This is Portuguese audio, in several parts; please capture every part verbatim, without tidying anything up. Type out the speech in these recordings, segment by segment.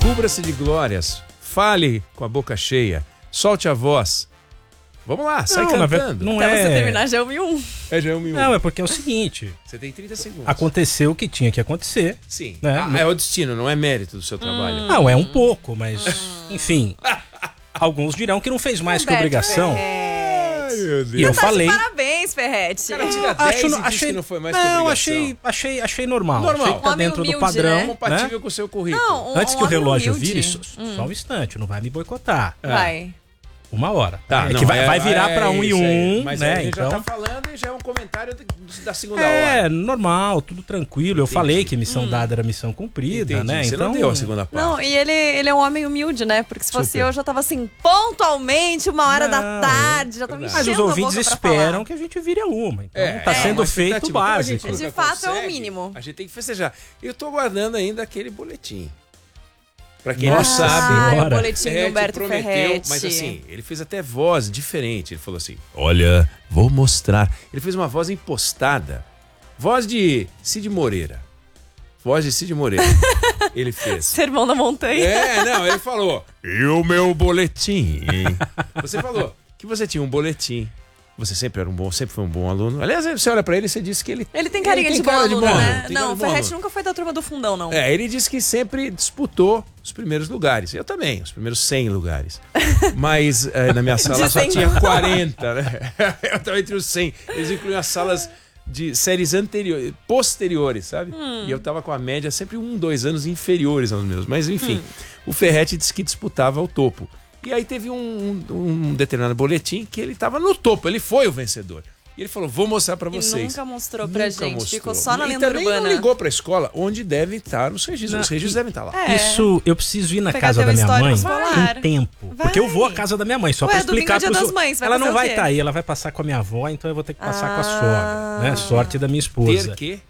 Cubra-se de glórias. Fale com a boca cheia. Solte a voz. Vamos lá, sai não, cantando. Não Até é... você terminar já é um e um. É já é um e um. Não, é porque é o seguinte. Você tem trinta segundos. Aconteceu o que tinha que acontecer. Sim. Né? Ah, é o destino, não é mérito do seu trabalho. Não, é um pouco, mas... Enfim. Alguns dirão que não fez mais que obrigação. Ai, meu Deus. E eu Tá de falei... parabéns, Ferretti. Cara, tira Acho, dez e diz achei, que não foi mais que não, obrigação. achei, achei, achei normal. Normal. Achei que tá Um homem dentro humilde, do padrão. né? Compatível Né? com o seu currículo. Não, um, Antes um que o homem relógio humilde. vire, só, só um instante, não vai me boicotar. Vai. Uma hora. Tá, é não, que vai, é- vai virar é pra um e isso aí. um, Mas né? a gente Então, já tá falando e já é um comentário de- da segunda é hora. normal, tudo tranquilo. Eu Entendi. falei que missão dada era missão cumprida, Entendi. né? Você então, não deu a segunda parte. Não, e ele, ele é um homem humilde, né? Porque se fosse Super. eu, eu já tava assim, pontualmente, uma hora da Não, tarde, já tava verdade. mas enchendo os a boca ouvintes pra esperam falar. que a gente vire a uma. Então É, tá é sendo uma feito o expectativa. Como a básico. gente De nunca fato, é o consegue, mínimo. A gente tem que festejar. Eu tô guardando ainda aquele boletim. Pra quem Nossa não sabe, Ah, Senhora. o boletim do Ferretti Humberto prometeu, Ferretti. mas assim, ele fez até voz diferente. Ele falou assim, olha, vou mostrar. Ele fez uma voz impostada. Voz de Cid Moreira. Voz de Cid Moreira. Ele fez. Sermão da montanha. É, não, ele falou, e o meu boletim? Você falou que você tinha um boletim. Você sempre era um bom, sempre foi um bom aluno. Aliás, você olha pra ele e você disse que ele... Ele tem carinha ele de tem bom cara de aluno, bom né? aluno, tem cara Não, o de bom Ferretti aluno. nunca foi da turma do fundão, não. É, ele disse que sempre disputou os primeiros lugares. Eu também, os primeiros cem lugares. Mas eh, na minha sala De só cem. tinha quarenta, né? Eu estava entre os cem. Eles incluíam as salas de séries anteriores, posteriores, sabe? Hum. E eu tava com a média sempre um, dois anos inferiores aos meus. Mas enfim, o Ferretti disse que disputava o topo. E aí teve um, um, um determinado boletim que ele estava no topo, ele foi o vencedor. E ele falou, vou mostrar pra E vocês. nunca mostrou pra Nunca gente, mostrou. ficou só na E lenda também urbana. não ligou pra escola, onde devem estar os registros. Não, Os registros e- devem estar lá. É. Isso, eu preciso ir na Pegar casa teu da minha histórico mãe escolar. em tempo. Vai. Porque eu vou à casa da minha mãe, só Ué, pra domingo explicar é Dia pros das outros. Mães, vai Ela fazer não o vai quê? estar aí, ela vai passar com a minha avó, então eu vou ter que passar com a Ah. sogra, né? Sorte da minha esposa. Ter que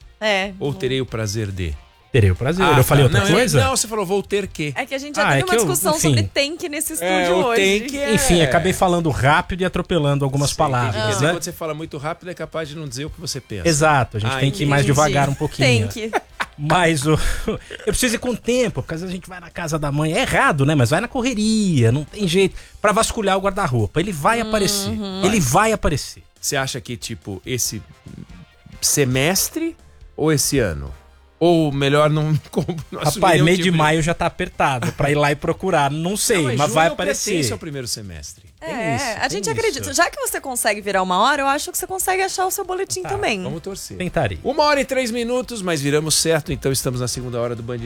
É. ou terei o prazer de? Terei o prazer. Ah, eu falei tá. outra não, eu- coisa? Não, você falou vou ter que. É que a gente já Ah, teve é uma que eu- discussão enfim. sobre tem nesse estúdio É, o hoje. tem que é... Enfim, acabei falando rápido e atropelando algumas Sim, palavras, entendi. Quer dizer, né? quando você fala muito rápido, é capaz de não dizer o que você pensa. Exato, a gente Ah, tem que ir mais Entendi. devagar um pouquinho. Tem que. Mas o... eu preciso ir com tempo, porque às vezes a gente vai na casa da mãe. É errado, né? Mas vai na correria, não tem jeito. Pra vasculhar o guarda-roupa. Ele vai aparecer. Ele vai aparecer. Você acha que, tipo, esse semestre ou esse ano? Ou melhor, não, como não assumir Rapaz, nenhum meio tipo de maio já tá apertado pra ir lá e procurar. Não sei, Não, mas junho vai eu aparecer. pertence ao primeiro semestre. É, isso, a gente tem acredita. isso. Já que você consegue virar uma hora, eu acho que você consegue achar o seu boletim também. Vamos torcer. Tentarei. Uma hora e três minutos, mas viramos certo, então estamos na segunda hora do Band